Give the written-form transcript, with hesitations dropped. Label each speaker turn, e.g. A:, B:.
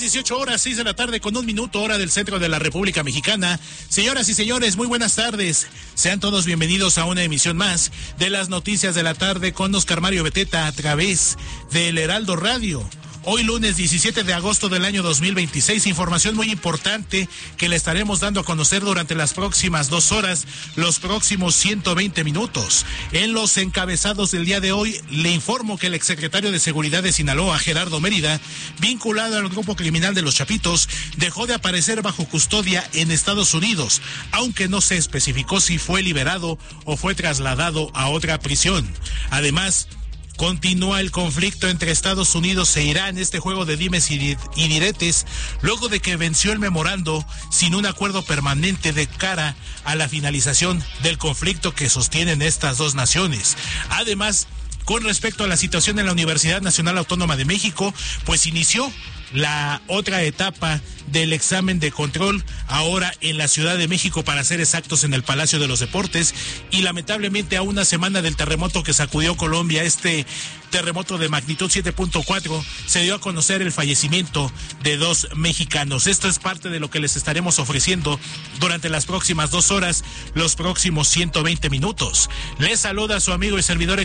A: 18 horas, 6 de la tarde con 1 minuto, hora del centro de la República Mexicana. Señoras y señores, muy buenas tardes. Sean todos bienvenidos a una emisión más de las noticias de la tarde con Oscar Mario Beteta a través del Heraldo Radio. Hoy lunes 17 de agosto del año 2026, información muy importante que le estaremos dando a conocer durante las próximas 2 horas, los próximos 120 minutos. En los encabezados del día de hoy, le informo que el exsecretario de Seguridad de Sinaloa, Gerardo Mérida, vinculado al grupo criminal de los Chapitos, dejó de aparecer bajo custodia en Estados Unidos, aunque no se especificó si fue liberado o fue trasladado a otra prisión. Además, continúa el conflicto entre Estados Unidos e Irán, este juego de dimes y diretes, luego de que venció el memorando sin un acuerdo permanente de cara a la finalización del conflicto que sostienen estas dos naciones. Además, con respecto a la situación en la Universidad Nacional Autónoma de México, pues inició la otra etapa del examen de control, ahora en la Ciudad de México, para ser exactos, en el Palacio de los Deportes, y lamentablemente a una semana del terremoto que sacudió Colombia, este terremoto de magnitud 7.4, se dio a conocer el fallecimiento de 2 mexicanos. Esto es parte de lo que les estaremos ofreciendo durante las próximas 2 horas, los próximos 120 minutos. Les saluda su amigo y servidor